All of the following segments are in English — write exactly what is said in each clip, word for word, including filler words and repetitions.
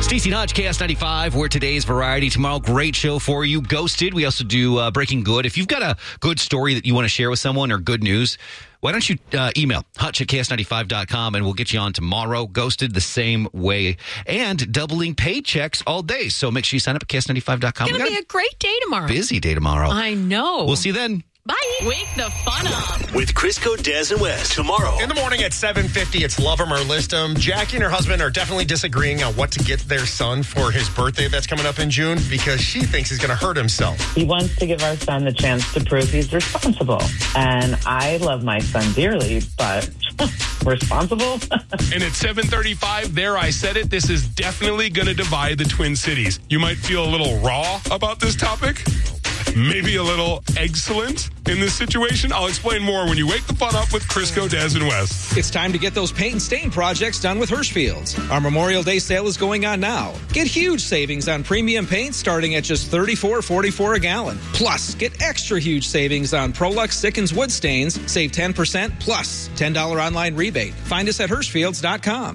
Stacey Hodge, K S ninety-five. We're today's variety. Tomorrow, great show for you. Ghosted. We also do uh, Breaking Good. If you've got a good story that you want to share with someone or good news, why don't you uh, email hutch at K S ninety-five dot com and we'll get you on tomorrow. Ghosted the same way. And doubling paychecks all day. So make sure you sign up at K S ninety-five dot com. It's going to be a great day tomorrow. Busy day tomorrow. I know. We'll see you then. Bye. Wake the fun up. With Crisco, Des, and West tomorrow. In the morning at seven fifty, it's Love 'Em or List 'Em. Jackie and her husband are definitely disagreeing on what to get their son for his birthday that's coming up in June because she thinks he's going to hurt himself. He wants to give our son the chance to prove he's responsible. And I love my son dearly, but responsible? And at seven thirty-five, there I said it, this is definitely going to divide the Twin Cities. You might feel a little raw about this topic. Maybe a little excellent in this situation. I'll explain more when you wake the fun up with Crisco, Des, and West. It's time to get those paint and stain projects done with Hirschfields. Our Memorial Day sale is going on now. Get huge savings on premium paint starting at just thirty-four forty-four a gallon. Plus, get extra huge savings on Prolux Sikkens wood stains. Save ten percent plus ten dollars online rebate. Find us at Hirschfields dot com.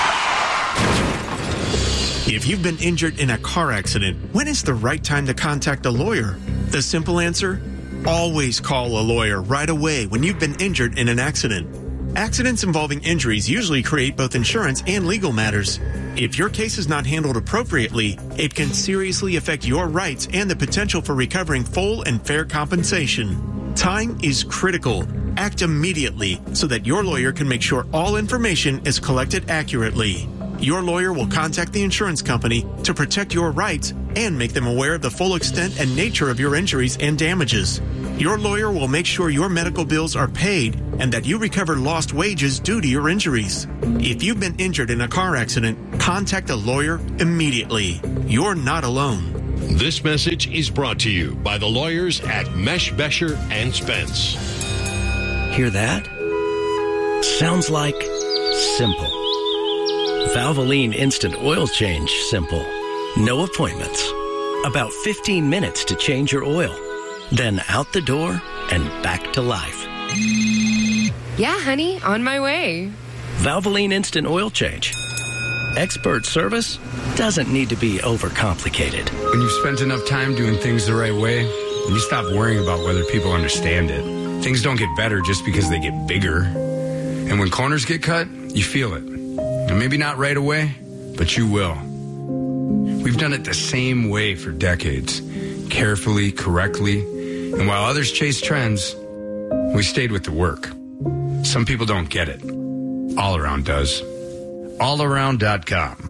If you've been injured in a car accident, when is the right time to contact a lawyer? The simple answer? Always call a lawyer right away when you've been injured in an accident. Accidents involving injuries usually create both insurance and legal matters. If your case is not handled appropriately, it can seriously affect your rights and the potential for recovering full and fair compensation. Time is critical. Act immediately so that your lawyer can make sure all information is collected accurately. Your lawyer will contact the insurance company to protect your rights and make them aware of the full extent and nature of your injuries and damages. Your lawyer will make sure your medical bills are paid and that you recover lost wages due to your injuries. If you've been injured in a car accident, contact a lawyer immediately. You're not alone. This message is brought to you by the lawyers at Mesh, Besher and Spence. Hear that? Sounds like simple. Valvoline Instant Oil Change simple. No appointments. About fifteen minutes to change your oil. Then out the door and back to life. Yeah, honey, on my way. Valvoline Instant Oil Change. Expert service doesn't need to be overcomplicated. When you've spent enough time doing things the right way, you stop worrying about whether people understand it. Things don't get better just because they get bigger. And when corners get cut, you feel it. And maybe not right away, but you will. We've done it the same way for decades, carefully, correctly, and while others chase trends, we stayed with the work. Some people don't get it. All Around does. all around dot com.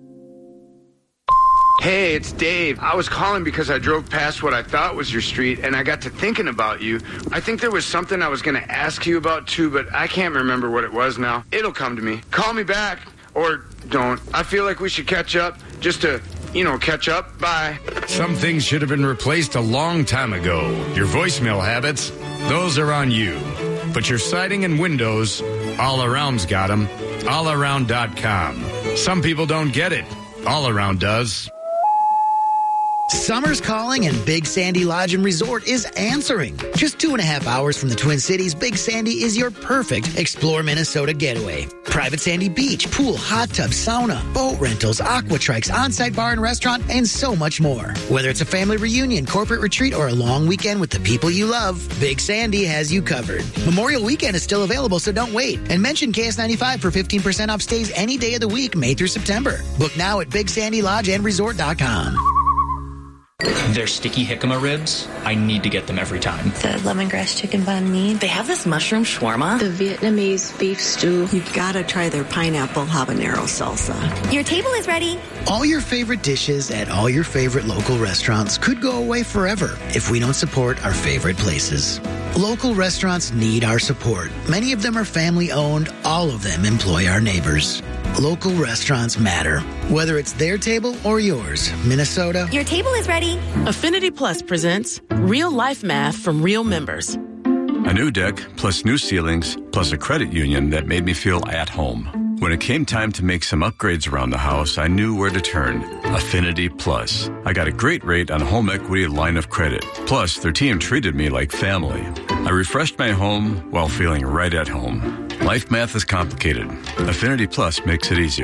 Hey, it's Dave. I was calling because I drove past what I thought was your street, and I got to thinking about you. I think there was something I was going to ask you about, too, but I can't remember what it was now. It'll come to me. Call me back, or don't. I feel like we should catch up, just to, you know, catch up. Bye. Some things should have been replaced a long time ago. Your voicemail habits, those are on you. But your siding and windows, All Around's got them. all around dot com. Some people don't get it. All Around does. Summer's calling and Big Sandy Lodge and Resort is answering. Just two and a half hours from the Twin Cities, Big Sandy is your perfect Explore Minnesota getaway. Private sandy beach, pool, hot tub, sauna, boat rentals, aqua trikes, on-site bar and restaurant, and so much more. Whether it's a family reunion, corporate retreat, or a long weekend with the people you love, Big Sandy has you covered. Memorial Weekend is still available, so don't wait. And mention K S ninety-five for fifteen percent off stays any day of the week, May through September. Book now at Big Sandy Lodge and Resort dot com. Their sticky jicama ribs, I need to get them every time. The lemongrass chicken banh mi. They have this mushroom shawarma. The Vietnamese beef stew. You've got to try their pineapple habanero salsa. Your table is ready. All your favorite dishes at all your favorite local restaurants could go away forever if we don't support our favorite places. Local restaurants need our support. Many of them are family-owned. All of them employ our neighbors. Local restaurants matter. Whether it's their table or yours, Minnesota. Your table is ready. Affinity Plus presents Real Life Math from Real Members. A new deck, plus new ceilings, plus a credit union that made me feel at home. When it came time to make some upgrades around the house, I knew where to turn. Affinity Plus. I got a great rate on a home equity line of credit. Plus, their team treated me like family. I refreshed my home while feeling right at home. Life math is complicated. Affinity Plus makes it easier.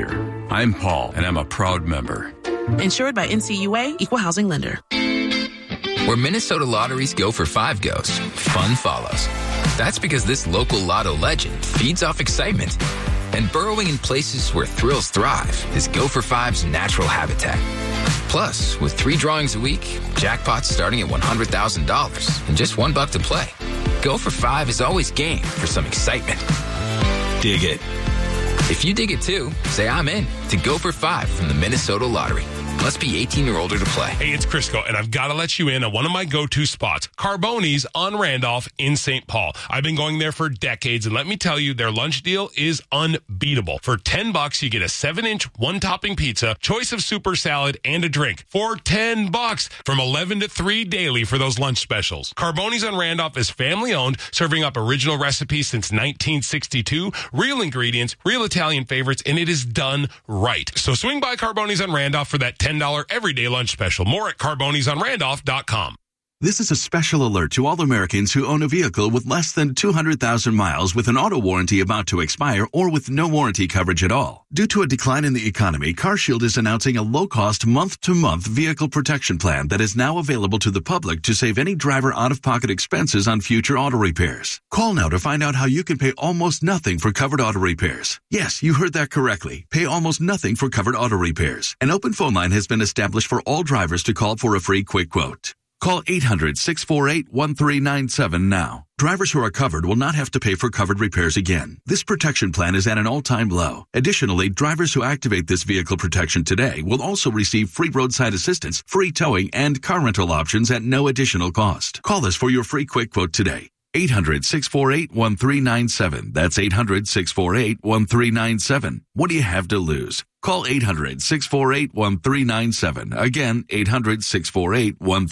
I'm Paul, and I'm a proud member. Insured by N C U A, Equal Housing Lender. Where Minnesota Lotteries go for five goes, fun follows. That's because this local lotto legend feeds off excitement. And burrowing in places where thrills thrive is Go for Five's natural habitat. Plus, with three drawings a week, jackpots starting at one hundred thousand dollars and just one buck to play. Go for Five is always game for some excitement. Dig it. If you dig it too, say I'm in to Go for Five from the Minnesota Lottery. Must be eighteen or older to play. Hey, it's Crisco, and I've got to let you in on one of my go-to spots, Carboni's on Randolph in Saint Paul. I've been going there for decades, and let me tell you, their lunch deal is unbeatable. For ten bucks, you get a seven-inch, one-topping pizza, choice of super salad, and a drink. For ten bucks, from eleven to three daily for those lunch specials. Carboni's on Randolph is family-owned, serving up original recipes since nineteen sixty-two, real ingredients, real Italian favorites, and it is done right. So swing by Carboni's on Randolph for that ten dollars everyday lunch special. More at carbonis on randolph dot com. This is a special alert to all Americans who own a vehicle with less than two hundred thousand miles with an auto warranty about to expire or with no warranty coverage at all. Due to a decline in the economy, CarShield is announcing a low-cost month-to-month vehicle protection plan that is now available to the public to save any driver out-of-pocket expenses on future auto repairs. Call now to find out how you can pay almost nothing for covered auto repairs. Yes, you heard that correctly. Pay almost nothing for covered auto repairs. An open phone line has been established for all drivers to call for a free quick quote. Call eight hundred, six four eight, one three nine seven now. Drivers who are covered will not have to pay for covered repairs again. This protection plan is at an all-time low. Additionally, drivers who activate this vehicle protection today will also receive free roadside assistance, free towing, and car rental options at no additional cost. Call us for your free quick quote today. eight hundred, six four eight, one three nine seven. That's eight hundred, six four eight, one three nine seven. What do you have to lose? Call eight hundred, six four eight, one three nine seven. Again, eight hundred, six four eight, one three nine seven.